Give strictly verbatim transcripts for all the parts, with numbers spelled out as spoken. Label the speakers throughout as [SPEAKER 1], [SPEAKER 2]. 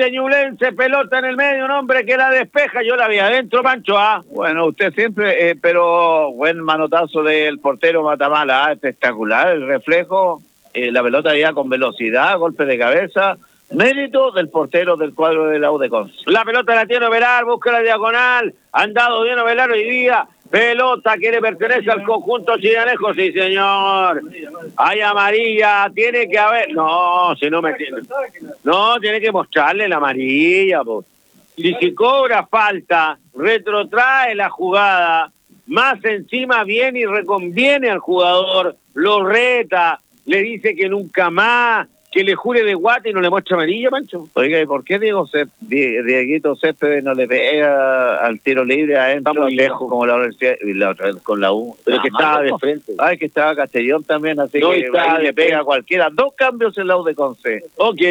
[SPEAKER 1] Insiste Ñublense, pelota en el medio, un hombre que la despeja, yo la vi adentro, Pancho, ¿ah?
[SPEAKER 2] Bueno, usted siempre, eh, pero buen manotazo del portero Matamala, ¿ah? Espectacular, el reflejo, eh, la pelota ya con velocidad, golpe de cabeza, mérito del portero del cuadro de la U de Conce.
[SPEAKER 1] La pelota la tiene Ovelar, busca la diagonal, andado bien Ovelar hoy día, pelota que le pertenece al conjunto chillanejo, sí señor. Hay amarilla, tiene que haber, no, si no me tiene, no, tiene que mostrarle la amarilla, pues. Si se cobra falta, retrotrae la jugada, más encima viene y reconviene al jugador, lo reta, le dice que nunca más, que le jure de guate y no le muestra amarilla, Pancho.
[SPEAKER 2] Oiga, ¿y por qué Diego Cép- Die- Dieguito Céspedes no le pega al tiro libre adentro?
[SPEAKER 1] Está muy lejos.
[SPEAKER 2] Como la universidad y la otra vez con la U.
[SPEAKER 1] Pero
[SPEAKER 2] Nada
[SPEAKER 1] que
[SPEAKER 2] más,
[SPEAKER 1] estaba de
[SPEAKER 2] ¿no?
[SPEAKER 1] frente.
[SPEAKER 2] Ay, que estaba Castellón también, así
[SPEAKER 1] No,
[SPEAKER 2] que
[SPEAKER 1] estaba
[SPEAKER 2] ahí
[SPEAKER 1] de
[SPEAKER 2] le pega a
[SPEAKER 1] frente.
[SPEAKER 2] cualquiera. Dos cambios en la U de Conce.
[SPEAKER 1] Ok.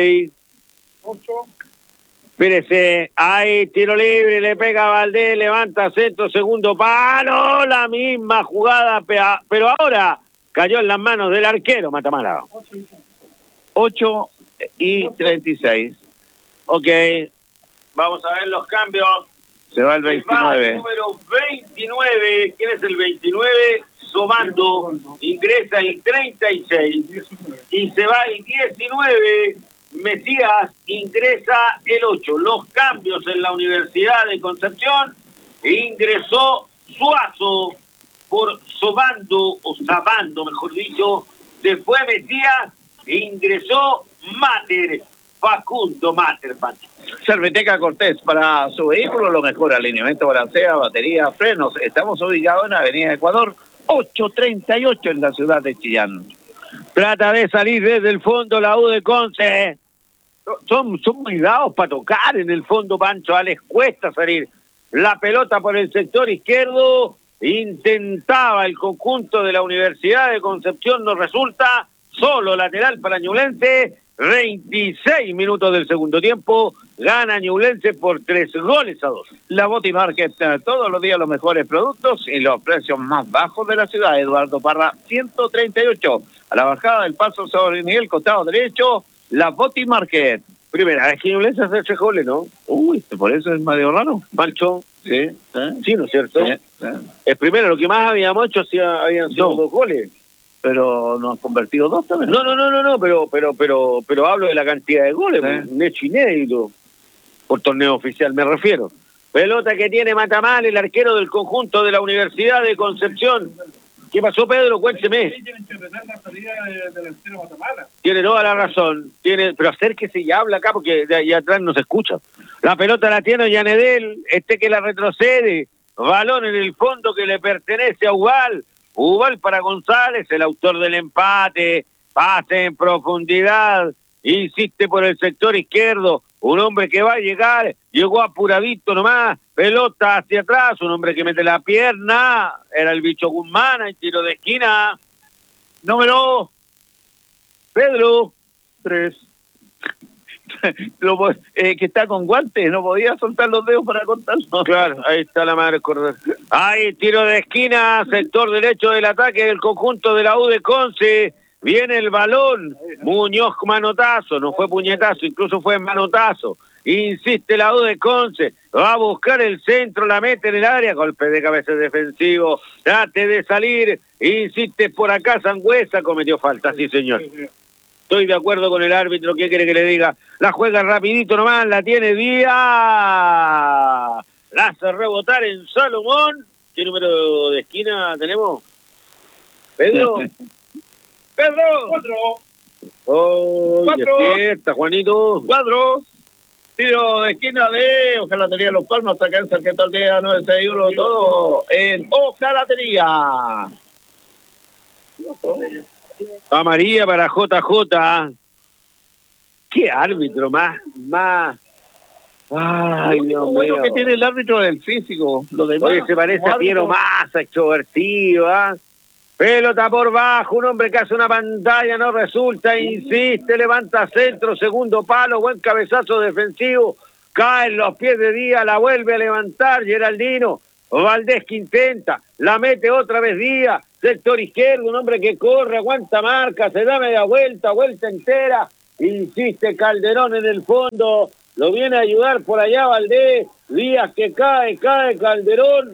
[SPEAKER 1] Espérese, ahí tiro libre, le pega a Valdés, levanta centro, segundo palo, la misma jugada, pea- pero ahora cayó en las manos del arquero Matamala.
[SPEAKER 2] ocho y treinta y seis.
[SPEAKER 1] Ok, vamos a ver los cambios.
[SPEAKER 2] Se va el
[SPEAKER 1] Va el
[SPEAKER 2] veintinueve.
[SPEAKER 1] número veintinueve, ¿quién es el veintinueve? Sobando, ingresa el treinta y seis y se va el diecinueve. Mesías, ingresa el ocho. Los cambios en la Universidad de Concepción. Ingresó Suazo por Sobando, o Sabando, mejor dicho. Se fue Mesías, ingresó Mater, Facundo Mater, Pancho.
[SPEAKER 2] Cerveteca Cortés, para su vehículo lo mejor, alineamiento, balancea, batería, frenos. Estamos ubicados en Avenida Ecuador, ochocientos treinta y ocho en la ciudad de Chillán.
[SPEAKER 1] Trata de salir desde el fondo la U de Conce. Son, son muy dados para tocar en el fondo, Pancho. A les cuesta salir. La pelota por el sector izquierdo. Intentaba el conjunto de la Universidad de Concepción. No resulta. Solo lateral para Ñublense. veintiséis minutos del segundo tiempo. Gana Ñublense por tres goles a dos.
[SPEAKER 2] La Boti Market, eh, todos los días los mejores productos y los precios más bajos de la ciudad. Eduardo Parra, ciento treinta y ocho. A la bajada del paso sobre Miguel, costado derecho, la Boti Market.
[SPEAKER 1] Primera vez que Ñublense hace tres goles, ¿no?
[SPEAKER 2] Uy, por eso es medio raro.
[SPEAKER 1] Pancho.
[SPEAKER 2] Sí, ¿eh?
[SPEAKER 1] Sí, ¿no es cierto?
[SPEAKER 2] Sí, sí.
[SPEAKER 1] Es primero, lo que más habíamos hecho sí, habían sido
[SPEAKER 2] No.
[SPEAKER 1] dos goles.
[SPEAKER 2] Pero nos han convertido dos también.
[SPEAKER 1] No, no, no, no, no, pero, pero, pero, pero hablo de la cantidad de goles,
[SPEAKER 2] Sí.
[SPEAKER 1] un hecho inédito. Por torneo oficial me refiero. Pelota que tiene Matamal, el arquero del conjunto de la Universidad de Concepción. ¿Qué pasó, Pedro? Cuénteme. Tiene toda la razón. Tiene, pero acérquese y habla acá porque de ahí atrás no se escucha. La pelota la tiene Yanedel, este que la retrocede. Balón en el fondo que le pertenece a Ubal. Ubal para González, el autor del empate. Pase en profundidad. Insiste por el sector izquierdo. Un hombre que va a llegar. Llegó apuradito nomás. Pelota hacia atrás. Un hombre que mete la pierna. Era el bicho Guzmán. En tiro de esquina. Número. Pedro.
[SPEAKER 2] Tres. Lo, eh, que está con guantes, no podía soltar los dedos para contarlo.
[SPEAKER 1] Claro, ahí está la madre correr. Ahí, tiro de esquina, sector derecho del ataque del conjunto de la U de Conce. Viene el balón. Muñoz manotazo, no fue puñetazo, incluso fue manotazo. Insiste la U de Conce, va a buscar el centro, la mete en el área, golpe de cabeza defensivo, trate de salir, insiste por acá Sangüesa, cometió falta, sí señor. Estoy de acuerdo con el árbitro, ¿qué quiere que le diga? La juega rapidito nomás, la tiene Díaz. La hace rebotar en Salomón. ¿Qué número de esquina tenemos? ¿Pedro? ¡Pedro!
[SPEAKER 3] Cuatro.
[SPEAKER 1] Oh,
[SPEAKER 3] Cuatro.
[SPEAKER 1] despierta, Juanito.
[SPEAKER 2] Cuadros. Tiro de esquina de Ojalatería Los Palmas, acá en Sarqueta Aldea nueve seis uno, todo en Ojalatería.
[SPEAKER 1] Amarilla para J J. ¿Qué árbitro más? Más. Ay, Dios
[SPEAKER 2] Lo bueno
[SPEAKER 1] mío.
[SPEAKER 2] que tiene el árbitro del físico. Lo demás,
[SPEAKER 1] Oye, se parece
[SPEAKER 2] como
[SPEAKER 1] a Piero
[SPEAKER 2] árbitro,
[SPEAKER 1] Massa, extrovertido, ¿ah? Pelota por bajo, un hombre que hace una pantalla, no resulta, insiste, levanta centro, segundo palo, buen cabezazo defensivo, cae en los pies de Díaz, la vuelve a levantar Geraldino, Valdés que intenta, la mete otra vez Díaz, sector izquierdo, un hombre que corre, aguanta marca, se da media vuelta, vuelta entera, insiste Calderón en el fondo, Lo viene a ayudar por allá Valdés. Díaz que cae, cae Calderón.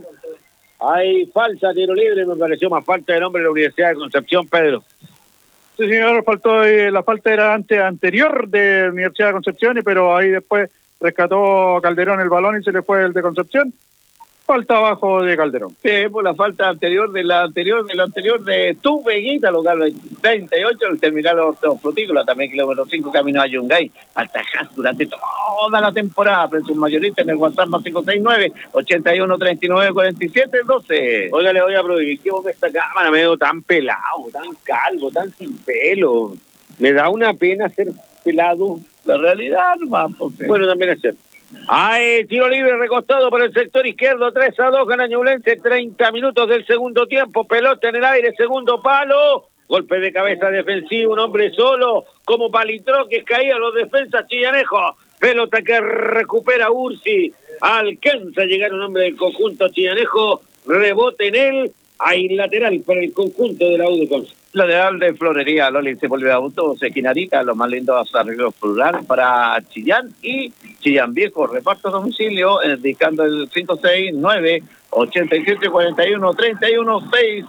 [SPEAKER 1] Hay falsa, tiro libre, me pareció más falta de nombre de la Universidad de Concepción, Pedro.
[SPEAKER 3] Sí, señor, faltó, eh, la falta era antes anterior de la Universidad de Concepción, pero ahí después rescató Calderón el balón y se le fue el de Concepción. Falta abajo de Calderón.
[SPEAKER 2] Sí, por la falta anterior de la anterior, de la anterior de tu Veguita, local treinta y ocho, el terminal hortofrutícola, también kilómetro cinco, camino a Yungay, Altajás durante toda la temporada, precios mayoristas en el WhatsApp más cinco seis nueve, ochenta y uno, treinta y nueve, cuarenta y siete, doce.
[SPEAKER 1] Oiga, le voy a prohibir que ponga esta cámara, me veo tan pelado, tan calvo, tan sin pelo. Me da una pena ser pelado.
[SPEAKER 2] La realidad, más porque...
[SPEAKER 1] Bueno, también es cierto. Hay tiro libre recostado por el sector izquierdo, tres a dos, gana Ñublense, treinta minutos del segundo tiempo, pelota en el aire, segundo palo, golpe de cabeza defensivo, un hombre solo, como palitroques caían los defensas chillanejos, pelota que recupera Ursi, alcanza a llegar un hombre del conjunto chillanejo, rebote en él, hay lateral para el conjunto de la U de Conce.
[SPEAKER 2] Lateral de Florería, Loli se vuelve a autos, esquinadita, los más lindos arreglos plurales para Chillán y Chillán Viejo, reparto a domicilio, eh, indicando el cinco seis nueve, ochenta y siete, cuarenta y uno, treinta y uno, sesenta y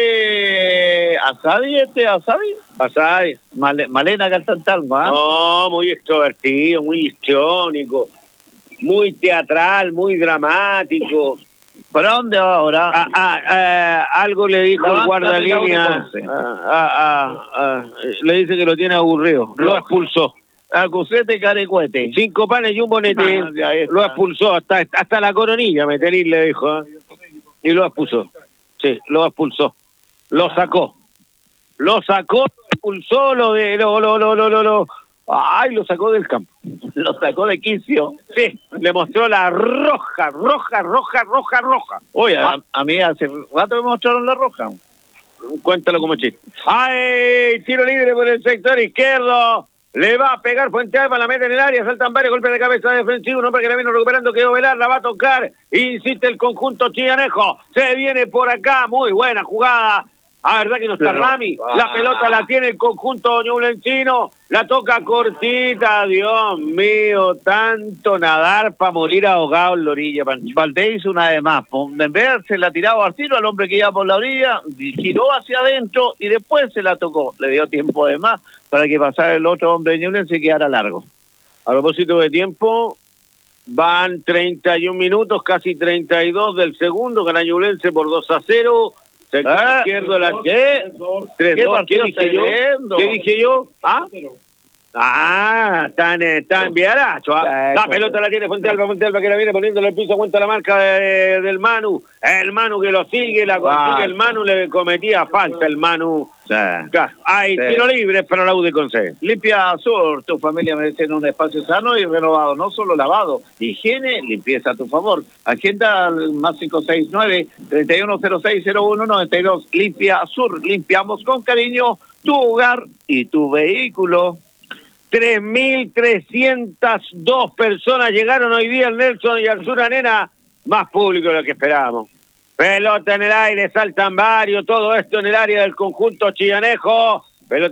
[SPEAKER 2] siete. Asadi este, Asadi.
[SPEAKER 1] Asadi.
[SPEAKER 2] Mal, Malena Cantantalmo, ¿ah?
[SPEAKER 1] No, muy extrovertido, muy histriónico, muy teatral, muy dramático.
[SPEAKER 2] ¿Para dónde va ahora?
[SPEAKER 1] Ah, ah, ah, algo le dijo el guardalínea. Ah, ah, ah, le dice que lo tiene aburrido. Lo expulsó.
[SPEAKER 2] Acusete carecuete.
[SPEAKER 1] Cinco panes y un bonete. Ah, lo expulsó hasta hasta la coronilla, meterín le dijo. ¿eh? Y lo expulsó. Sí, lo expulsó. Lo sacó. Lo sacó, lo expulsó, lo de lo lo lo lo lo. lo. Ay, lo sacó del campo.
[SPEAKER 2] Lo sacó de quicio.
[SPEAKER 1] Sí, le mostró la roja, roja, roja, roja, roja.
[SPEAKER 2] Oye, a, a mí hace rato me mostraron la roja.
[SPEAKER 1] Cuéntalo como chiste. ¡Ay! Tiro libre por el sector izquierdo. Le va a pegar Fuente Alba, la mete en el área, saltan varios golpes de cabeza defensivo, un hombre que la vino recuperando, quedó Velar, la va a tocar, insiste el conjunto chillanejo, se viene por acá, muy buena jugada. Ah, verdad que no está Rami, la pelota la tiene el conjunto ñublencino, la toca cortita, Dios mío, tanto nadar para morir ahogado en la orilla, Pancho.
[SPEAKER 2] Valdés hizo una vez más, en vez se la tiraba al tiro al hombre que iba por la orilla, giró hacia adentro y después se la tocó, le dio tiempo de más para que pasara el otro hombre de Ñublense y quedara largo.
[SPEAKER 1] A propósito de tiempo, van treinta y un minutos, casi treinta y dos del segundo, gana Ñublense por dos a cero. Sector ah, izquierdo la ¿qué? tres dos. ¿Qué dije yo? Viendo? ¿Qué dije yo? ¿Ah? Ah, tan, tan viaracho. ¿ah? La pelota la tiene Fuente Alba, Fuente Alba que la viene poniendo en el piso, cuenta la marca de, del Manu. El Manu que lo sigue, la consigue, ah. El Manu le cometía falta, el Manu. Sí. Hay sí. Tiro libre para la U de Conce.
[SPEAKER 2] Limpia Sur, tu familia merece un espacio sano y renovado, no solo lavado, higiene, limpieza a tu favor. Agenda al más cinco seis nueve, treinta y uno cero seis cero uno noventa y dos. Limpia Sur, limpiamos con cariño tu hogar y tu vehículo.
[SPEAKER 1] tres mil trescientas dos personas llegaron hoy día al Nelson y al Sur Arena, más público de lo que esperábamos. Pelota en el aire, saltan varios, todo esto en el área del conjunto chillanejo.